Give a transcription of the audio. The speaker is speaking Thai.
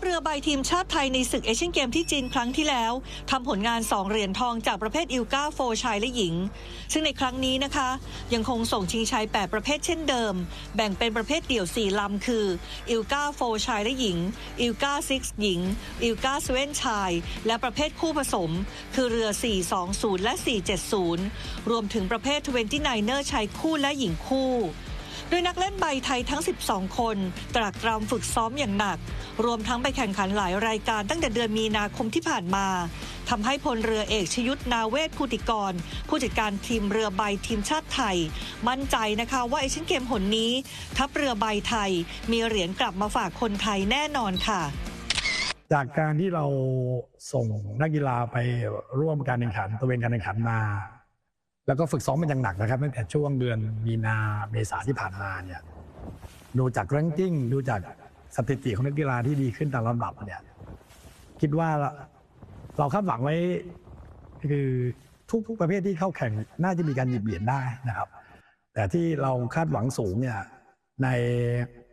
เรือใบทีมชาติไทยในศึกเอเชียนเกมที่จีนครั้งที่แล้วทำผลงาน2เหรียญทองจากประเภทอิลกาโฟชายและหญิงซึ่งในครั้งนี้นะคะยังคงส่งชิงชัย8ประเภทเช่นเดิมแบ่งเป็นประเภทเดี่ยว4ลำคืออิลกาโฟชายและหญิงอิลกาซิกหญิงอิลกาเซเว่นชายและประเภทคู่ผสมคือเรือ420และ470รวมถึงประเภท29er ชายคู่และหญิงคู่โดยนักเล่นใบไทยทั้ง12คนตรากตรำฝึกซ้อมอย่างหนักรวมทั้งไปแข่งขันหลายรายการตั้งแต่เดือนมีนาคมที่ผ่านมาทำให้พลเรือเอกชยุทธนาเวศภูติกรผู้จัดการทีมเรือใบทีมชาติไทยมั่นใจนะคะว่าเอเชียนเกมหนนี้ทัพเรือใบไทยมีเหรียญกลับมาฝากคนไทยแน่นอนค่ะจากการที่เราส่งนักกีฬาไปร่วมการแข่งขันตระเวนการแข่งขันมาแล้วก็ฝึกซ้อมมันอย่างหนักนะครับตั้งแต่ช่วงเดือนมีนาเมษาที่ผ่านมาเนี่ยดูจากแรงกิ้งดูจากสถิติของนักกีฬาที่ดีขึ้นตามลำดับเนี่ยคิดว่าเราคาดหวังไว้คือทุกประเภทที่เข้าแข่งน่าจะมีการหยิบเหรียญได้นะครับแต่ที่เราคาดหวังสูงเนี่ยใน